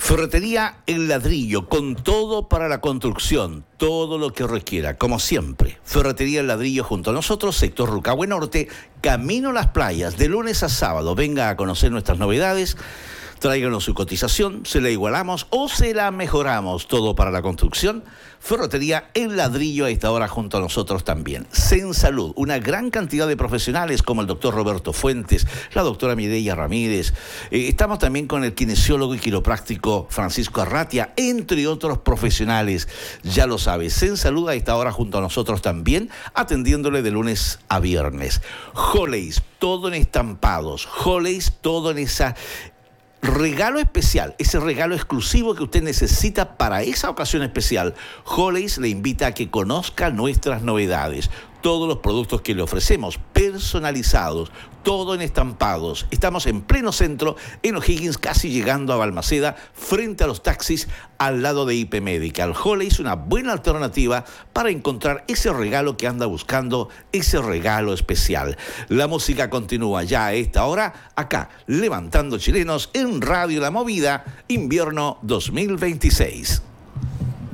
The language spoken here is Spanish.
Ferretería El Ladrillo, con todo para la construcción, todo lo que requiera, como siempre. Ferretería El Ladrillo junto a nosotros, sector Rucahue Norte, camino a las playas, de lunes a sábado. Venga a conocer nuestras novedades, tráiganos su cotización, se la igualamos o se la mejoramos, todo para la construcción. Ferretería El Ladrillo a esta hora junto a nosotros también. Zen Salud, una gran cantidad de profesionales como el doctor Roberto Fuentes, la doctora Mireya Ramírez. Estamos también con el kinesiólogo y quiropráctico Francisco Arratia, entre otros profesionales. Ya lo sabes, Zen Salud a esta hora junto a nosotros también, atendiéndole de lunes a viernes. Joleis, todo en estampados. Joleis, todo en esa... regalo especial, ese regalo exclusivo que usted necesita para esa ocasión especial. Joleis le invita a que conozca nuestras novedades. Todos los productos que le ofrecemos, personalizados, todo en estampados. Estamos en pleno centro, en O'Higgins, casi llegando a Balmaceda, frente a los taxis, al lado de IP Medical. Joleis, una buena alternativa para encontrar ese regalo que anda buscando, ese regalo especial. La música continúa ya a esta hora, acá, Levantando Chilenos, en Radio La Movida, invierno 2026.